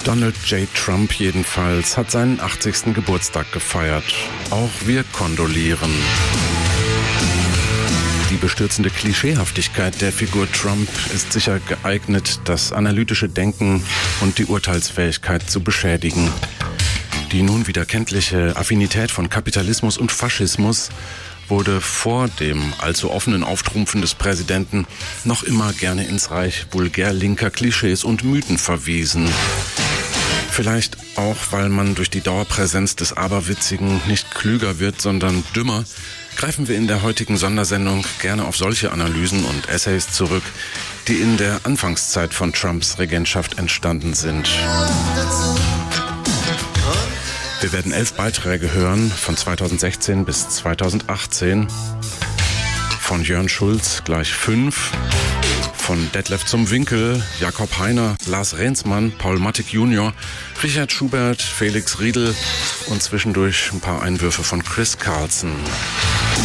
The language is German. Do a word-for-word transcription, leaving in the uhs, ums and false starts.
Donald J. Trump jedenfalls hat seinen achtzigsten Geburtstag gefeiert. Auch wir kondolieren. Die bestürzende Klischeehaftigkeit der Figur Trump ist sicher geeignet, das analytische Denken und die Urteilsfähigkeit zu beschädigen. Die nun wieder kenntliche Affinität von Kapitalismus und Faschismus wurde vor dem allzu offenen Auftrumpfen des Präsidenten noch immer gerne ins Reich vulgär linker Klischees und Mythen verwiesen. Vielleicht auch, weil man durch die Dauerpräsenz des Aberwitzigen nicht klüger wird, sondern dümmer, greifen wir in der heutigen Sondersendung gerne auf solche Analysen und Essays zurück, die in der Anfangszeit von Trumps Regentschaft entstanden sind. Wir werden elf Beiträge hören, von zweitausendsechzehn bis zweitausendachtzehn. Von Jörn Schulz gleich fünf. Von Detlef zum Winkel, Jakob Heiner, Lars Rehnsmann, Paul Mattig Junior, Richard Schubert, Felix Riedel und zwischendurch ein paar Einwürfe von Chris Carlson.